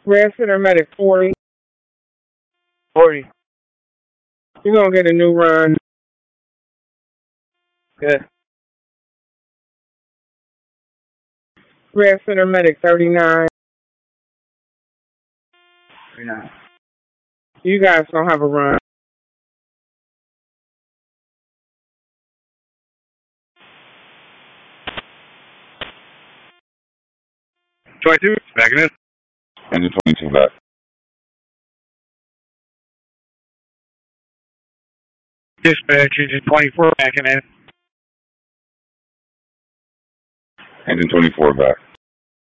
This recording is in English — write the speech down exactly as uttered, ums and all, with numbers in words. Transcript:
Red Center Medic forty. forty. You're going to get a new run. Good. Red Center Medic thirty-nine. thirty-nine. You guys going to have a run. twenty-two, backing in. Engine twenty-two back. Dispatch, engine twenty-four, backing in. Engine twenty-four back.